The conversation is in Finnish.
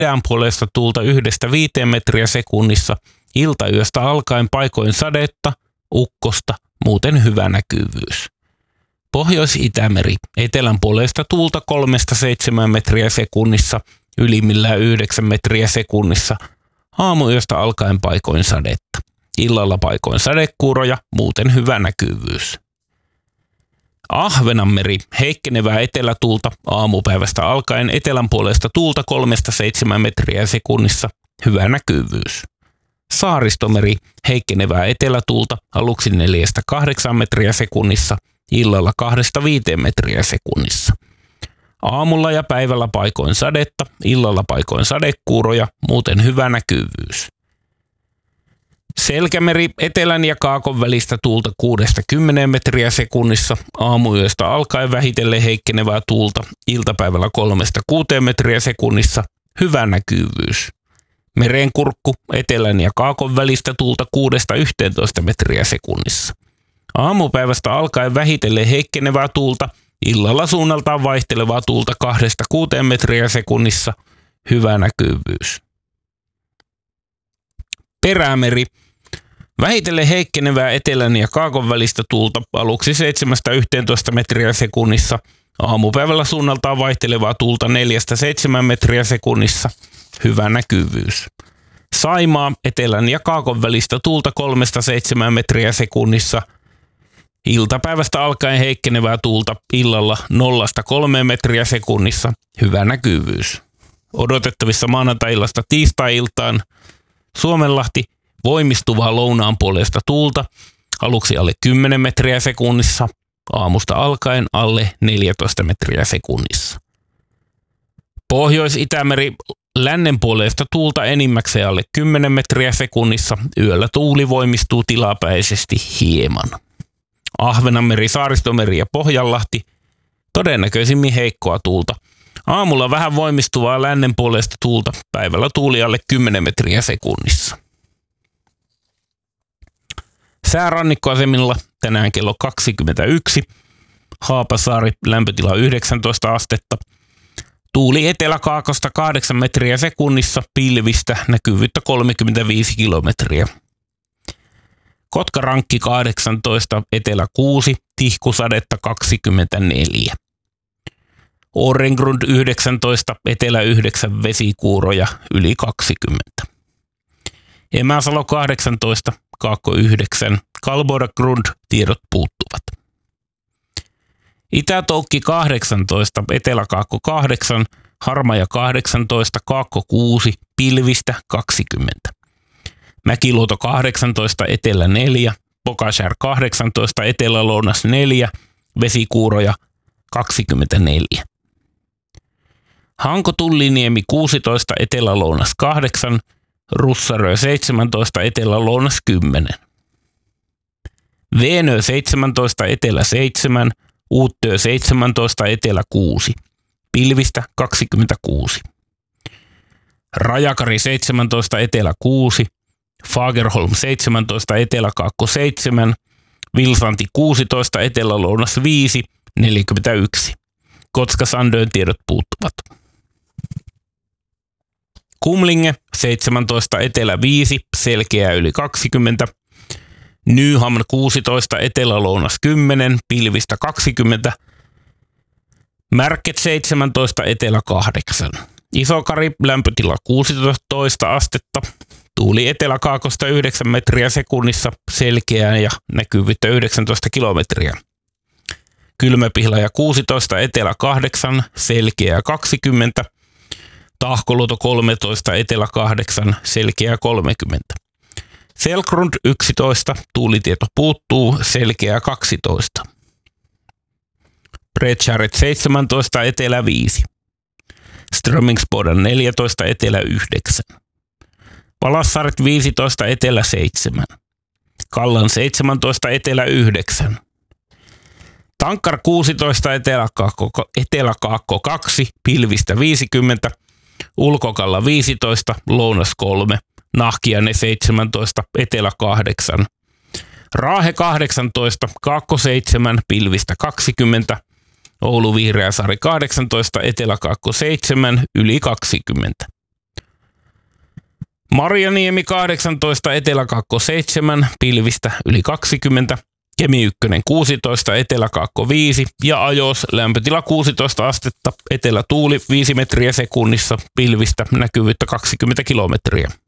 Idän puolesta tuulta 1–5 metriä sekunnissa, iltayöstä alkaen paikoin sadetta, ukkosta, muuten hyvä näkyvyys. Pohjois-Itämeri, etelän puolesta tuulta 3–7 metriä sekunnissa, ylimmillään 9 metriä sekunnissa, aamuyöstä alkaen paikoin sadetta. Illalla paikoin sadekuuroja, muuten hyvä näkyvyys. Ahvenanmeri, heikkenevää etelätuulta, aamupäivästä alkaen etelän puolesta tuulta 3–7 metriä sekunnissa, hyvä näkyvyys. Saaristomeri, heikkenevää etelätuulta, aluksi 4–8 metriä sekunnissa, illalla 2–5 metriä sekunnissa. Aamulla ja päivällä paikoin sadetta, illalla paikoin sadekuuroja, muuten hyvä näkyvyys. Selkämeri, etelän ja kaakon välistä tuulta 6–10 metriä sekunnissa, aamuyöstä alkaen vähitellen heikkenevää tuulta, iltapäivällä 3–6 metriä sekunnissa, hyvä näkyvyys. Merenkurkku, etelän ja kaakon välistä tuulta 6–11 metriä sekunnissa. Aamupäivästä alkaen vähitellen heikkenevää tuulta, illalla suunnaltaan vaihtelevaa tuulta 2–6 metriä sekunnissa, hyvä näkyvyys. Perämeri, vähitellen heikkenevää etelän ja kaakon välistä tuulta, aluksi 7–11 metriä sekunnissa, aamupäivällä suunnaltaan vaihtelevaa tuulta 4–7 metriä sekunnissa, hyvä näkyvyys. Saimaa, etelän ja kaakon välistä tuulta 3–7 metriä sekunnissa, iltapäivästä alkaen heikkenevää tuulta, illalla 0–3 metriä sekunnissa, hyvä näkyvyys. Odotettavissa maanantai-illasta tiistai-iltaan Suomenlahti, voimistuvaa lounaan puolesta tuulta, aluksi alle 10 metriä sekunnissa, aamusta alkaen alle 14 metriä sekunnissa. Pohjois-Itämeri, lännen puolesta tuulta enimmäkseen alle 10 metriä sekunnissa, yöllä tuuli voimistuu tilapäisesti hieman. Ahvenanmeri, Saaristomeri ja Pohjanlahti, todennäköisimmin heikkoa tuulta. Aamulla vähän voimistuvaa lännen puolesta tuulta, päivällä tuuli alle 10 metriä sekunnissa. Säärannikkoasemilla tänään kello 21, Haapasaari, lämpötila 19 astetta. Tuuli eteläkaakosta 8 metriä sekunnissa, pilvistä, näkyvyyttä 35 kilometriä. Kotkarankki 18, etelä 6, tihkusadetta 24. Årengrund 19, etelä 9, vesikuuroja yli 20. Emäsalo 18, kaakko 9, Kalbodagrund, tiedot puuttuvat. Itä-Toukki 18, etelä-kaakko 8, Harmaja 18, kaakko 6, pilvistä 20. Mäkiluoto 18, etelä 4, Pokashär 18, etelä-lounas 4, vesikuuroja 24. Hanko-Tulliniemi 16, etelä-lounas 8, Russarö 17, etelä-lounas 10. Veenö 17, etelä 7, Uuttöö 17, etelä 6, pilvistä 26. Rajakari 17, etelä 6, Fagerholm 17, etelä-kaakko 7, Vilsanti 16, etelä-lounas 5, 41. Kotka-Sandön tiedot puuttuvat. Kumlinge 17, etelä 5, selkeää yli 20. Nyhamn 16, etelä-lounas 10, pilvistä 20. Märket 17, etelä 8. Isokari, lämpötila 16 astetta. Tuuli eteläkaakosta 9 metriä sekunnissa, selkeää ja näkyvyyttä 19 kilometriä. Kylmäpihlaja 16, etelä 8, selkeää 20. Tahkoluoto 13, etelä 8, selkeää 30. Selkrund 11, tuulitieto puuttuu, selkeää 12. Bredtjäret 17, etelä 5. Strömingsboden 14, etelä 9. Palassaret 15, etelä 7. Kallan 17, etelä 9. Tankkar 16, eteläkaakko 2, pilvistä 50. Ulkokalla 15, lounas 3. Nahkiainen 17, etelä 8. Raahe 18, kaakko 7, pilvistä 20. Oulu Vihreäsaari 18, eteläkaakko 7, yli 20. Marjaniemi 18, Etelä-Kaakko 7, pilvistä yli 20. Kemi 1 16, Etelä-Kaakko 5 ja Ajos lämpötila 16 astetta, etelätuuli 5 metriä sekunnissa, pilvistä näkyvyyttä 20 kilometriä.